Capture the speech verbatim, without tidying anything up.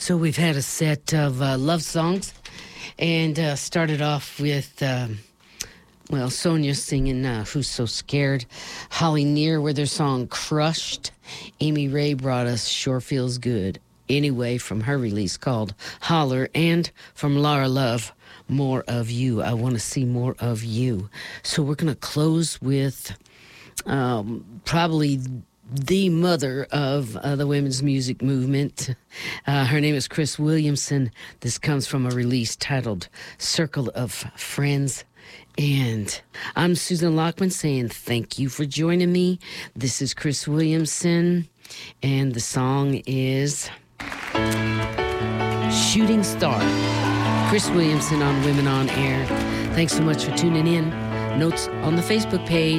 So we've had a set of uh, love songs, and uh, started off with, um, well, Sonia singing uh, Who's So Scared, Holly Near with their song Crushed. Amy Ray brought us Sure Feels Good Anyway from her release called Holler, and from Laura Love, More of You. I Want to See More of You. So we're going to close with um, probably the mother of uh, the women's music movement. Uh, her name is Chris Williamson. This comes from a release titled Circle of Friends. And I'm Susan Lockman saying thank you for joining me. This is Chris Williamson, and the song is Shooting Star. Chris Williamson on Women on Air. Thanks so much for tuning in. Notes on the Facebook page.